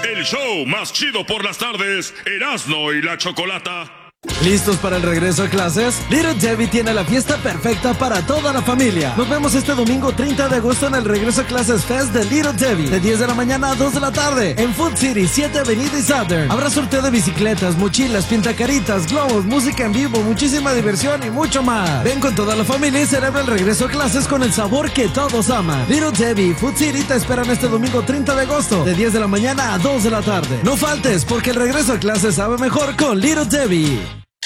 El show más chido por las tardes, Erasmo y la Chocolata. ¿Listos para el regreso a clases? Little Debbie tiene la fiesta perfecta para toda la familia. Nos vemos este domingo 30 de agosto en el Regreso a Clases Fest de Little Debbie, de 10 de la mañana a 2 de la tarde, en Food City, 7 Avenida y Southern. Habrá sorteo de bicicletas, mochilas, pintacaritas, globos, música en vivo, muchísima diversión y mucho más. Ven con toda la familia y celebra el regreso a clases con el sabor que todos aman. Little Debbie y Food City te esperan este domingo 30 de agosto, de 10 de la mañana a 2 de la tarde. No faltes, porque el regreso a clases sabe mejor con Little Debbie.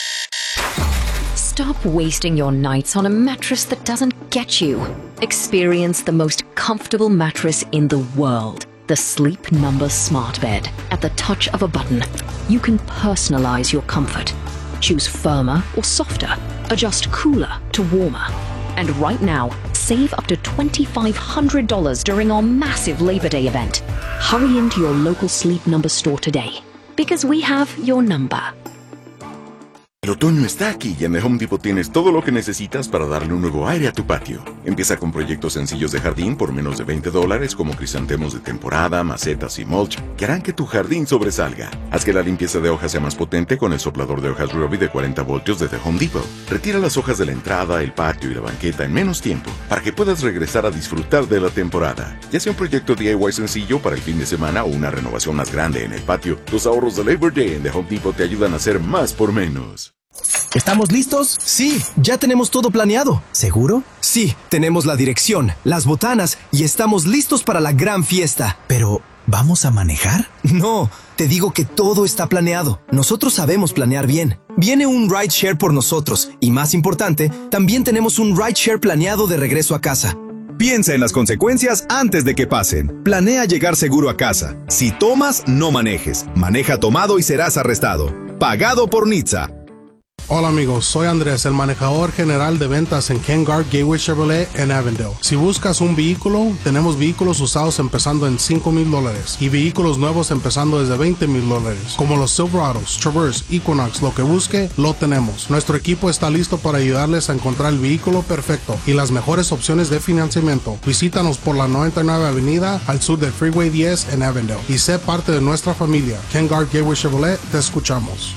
Stop wasting your nights on a mattress that doesn't get you. Experience the most comfortable mattress in the world. The Sleep Number Smart Bed. At the touch of a button, you can personalize your comfort. Choose firmer or softer. Adjust cooler to warmer. And right now, save up to $2,500 during our massive Labor Day event. Hurry into your local Sleep Number store today, because we have your number. El otoño está aquí y en The Home Depot tienes todo lo que necesitas para darle un nuevo aire a tu patio. Empieza con proyectos sencillos de jardín por menos de $20, como crisantemos de temporada, macetas y mulch, que harán que tu jardín sobresalga. Haz que la limpieza de hojas sea más potente con el soplador de hojas Ryobi de 40 voltios de The Home Depot. Retira las hojas de la entrada, el patio y la banqueta en menos tiempo, para que puedas regresar a disfrutar de la temporada. Ya sea un proyecto DIY sencillo para el fin de semana o una renovación más grande en el patio, los ahorros de Labor Day en The Home Depot te ayudan a hacer más por menos. ¿Estamos listos? Sí, ya tenemos todo planeado. ¿Seguro? Sí, tenemos la dirección, las botanas y estamos listos para la gran fiesta. Pero, ¿vamos a manejar? No, te digo que todo está planeado. Nosotros sabemos planear bien. Viene un rideshare por nosotros y, más importante, también tenemos un rideshare planeado de regreso a casa. Piensa en las consecuencias antes de que pasen. Planea llegar seguro a casa. Si tomas, no manejes. Maneja tomado y serás arrestado. Pagado por NHTSA. Hola amigos, soy Andrés, el manejador general de ventas en Ken Garff Gateway Chevrolet en Avondale. Si buscas un vehículo, tenemos vehículos usados empezando en $5,000 y vehículos nuevos empezando desde $20,000, como los Silverados, Traverse, Equinox. Lo que busque, lo tenemos. Nuestro equipo está listo para ayudarles a encontrar el vehículo perfecto y las mejores opciones de financiamiento. Visítanos por la 99 Avenida al sur del Freeway 10 en Avondale y sé parte de nuestra familia. Ken Garff Gateway Chevrolet, te escuchamos.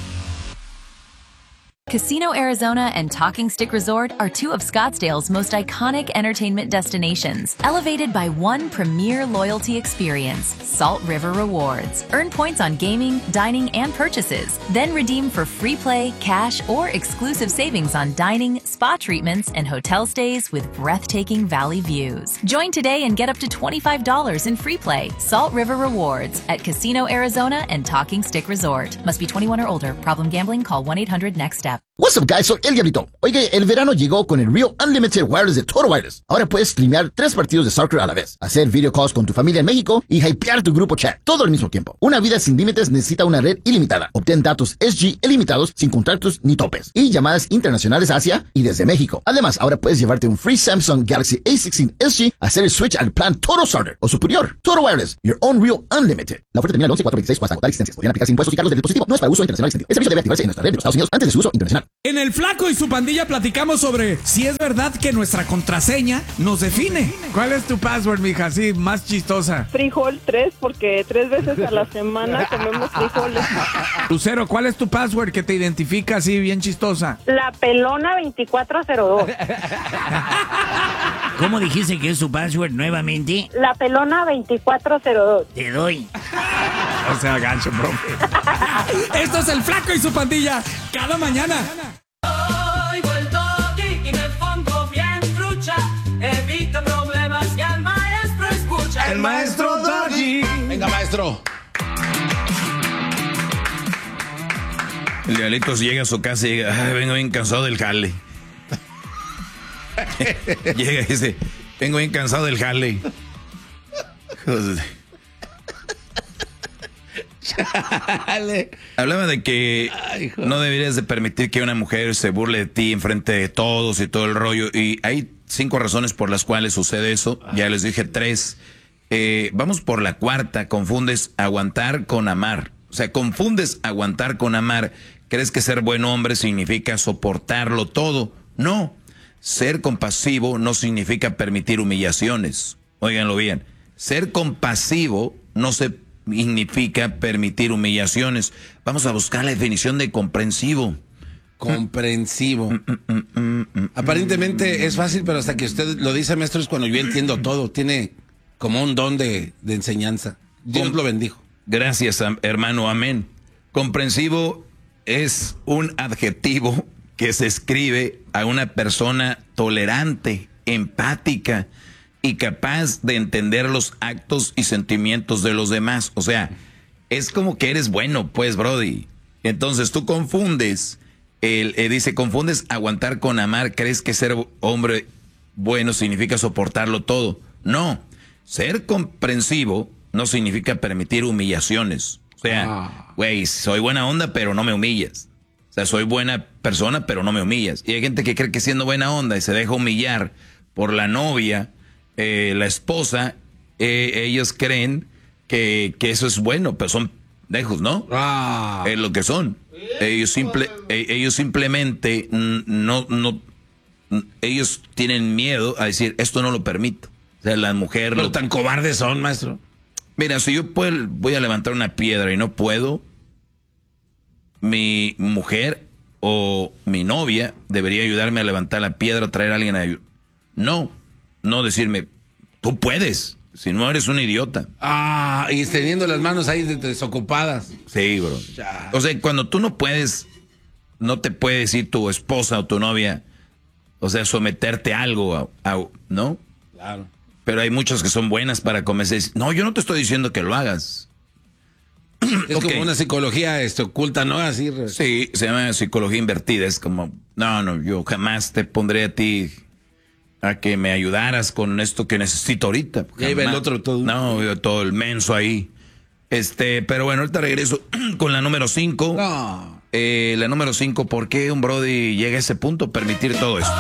Casino Arizona and Talking Stick Resort are two of Scottsdale's most iconic entertainment destinations, elevated by one premier loyalty experience, Salt River Rewards. Earn points on gaming, dining, and purchases. Then redeem for free play, cash, or exclusive savings on dining, spa treatments, and hotel stays with breathtaking valley views. Join today and get up to $25 in free play. Salt River Rewards at Casino Arizona and Talking Stick Resort. Must be 21 or older. Problem gambling? Call 1-800-NEXT-STEP. What's up, guys? Soy El Diablito. Oye, el verano llegó con el Real Unlimited Wireless de Total Wireless. Ahora puedes streamear 3 partidos de soccer a la vez, hacer video calls con tu familia en México y hypear tu grupo chat, todo al mismo tiempo. Una vida sin límites necesita una red ilimitada. Obtén datos SG ilimitados sin contratos ni topes y llamadas internacionales a Asia y desde México. Además, ahora puedes llevarte un free Samsung Galaxy A16 SG, hacer el switch al plan Total Starter o superior. Total Wireless, your own Real Unlimited. La oferta termina el 11/4/26 hasta agotar existencias. Podrían aplicarse impuestos y cargos del dispositivo. No es para uso internacional extendido. El servicio debe activarse en nuestra red de los Estados Unidos antes de su uso internacional. En el Flaco y su pandilla platicamos sobre si es verdad que nuestra contraseña nos define. ¿Cuál es tu password, mija? Sí, más chistosa. Frijol 3, porque 3 veces a la semana comemos frijoles. Lucero, ¿cuál es tu password que te identifica así bien chistosa? La pelona 2402. ¿Cómo dijiste que es tu password nuevamente? La pelona 2402. Te doy. O sea, gancho, profe. Esto es el Flaco y su pandilla cada mañana. Hoy vuelto aquí y me pongo bien trucha. Evito problemas y al maestro escucha. El maestro Doggy. Venga, maestro. El Diablito llega a su casa y diga, vengo bien cansado del jale. Llega y dice, vengo bien cansado del jale. Hablaba de que no deberías de permitir que una mujer se burle de ti enfrente de todos y todo el rollo. Y hay 5 razones por las cuales sucede eso. Ya les dije 3. Vamos por la 4ª. Confundes aguantar con amar. O sea, confundes aguantar con amar. ¿Crees que ser buen hombre significa soportarlo todo? No. Ser compasivo no significa permitir humillaciones. Óiganlo bien. Ser compasivo no se significa permitir humillaciones. Vamos a buscar la definición de comprensivo. Comprensivo. Aparentemente es fácil, pero hasta que usted lo dice, maestro, es cuando yo entiendo todo. Tiene como un don de enseñanza. Dios lo bendijo. Gracias, hermano. Amén. Comprensivo es un adjetivo que se escribe a una persona tolerante, empática y capaz de entender los actos y sentimientos de los demás. O sea, es como que eres bueno, pues, Brody. Entonces tú confundes, confundes aguantar con amar. ¿Crees que ser hombre bueno significa soportarlo todo? No, ser comprensivo no significa permitir humillaciones. O sea, güey, soy buena onda, pero no me humillas. O sea, soy buena persona, pero no me humillas. Y hay gente que cree que siendo buena onda y se deja humillar por la novia, la esposa, ellos creen que eso es bueno, pero son pendejos, ¿no? Es lo que son. Ellos simplemente ellos tienen miedo a decir, esto no lo permito. O sea, la mujer... Pero tan cobardes son, maestro. Mira, si yo voy a levantar una piedra y no puedo, mi mujer o mi novia debería ayudarme a levantar la piedra, traer a alguien a ayudar. No decirme, tú puedes, si no eres un idiota. Y teniendo las manos ahí desocupadas. Sí, bro. Ya. O sea, cuando tú no puedes, no te puede decir tu esposa o tu novia, o sea, someterte a algo, ¿no? Claro. Pero hay muchas que son buenas para convencer. No, yo no te estoy diciendo que lo hagas. Es como una psicología oculta, ¿no? Así. Sí, se llama psicología invertida. Es como, no, yo jamás te pondré a ti a que me ayudaras con esto que necesito ahorita. Y ahí va el otro todo. No, yo todo el menso ahí. Pero bueno, ahorita regreso con la número 5. No. La número 5, ¿por qué un brody llega a ese punto? Permitir todo esto.